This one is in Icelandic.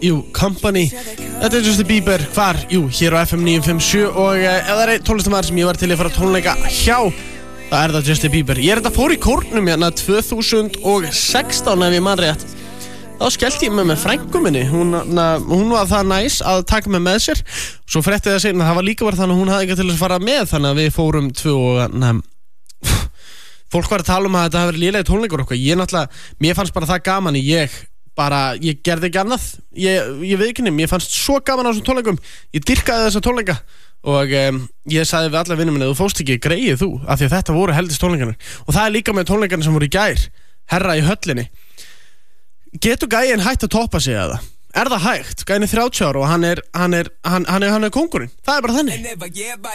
Jú, Company. Þetta Justin Bieber, hvar? Jú, hér á FM 957 og ef það einn tónlistamæður sem ég var til að fara tónleika hjá, það það Justin Bieber. Ég þetta fór í kórnum hérna 2016 ef ég man rétt. Þá skellti ég með frænku minni. Hún var það næs að taka mig með sér. Svo frétti það seinna, það var líka verið þannig að hún hafði ekki til að fara með, þannig að við fórum tvö og fólk var að tala að þetta hafi verið lélegir tónleikur okkar. Mér fannst bara það gaman ég gerði ekki annað. Ég veit ekki mér fannst svo gaman á þessum tónleikum. Ég dýrkaði þessa tónleika og ég sagði við alla vinir minni, þú fóst ekki greið þú, af því að þetta voru heldist tónleikarnir. Og það líka með tónleikarnir sem voru í gær, herra í höllinni. Getur gæinn hægt að toppa sig eða? Það hægt? Gæinn 30 ára og hann er kóngurinn. Það bara þannig.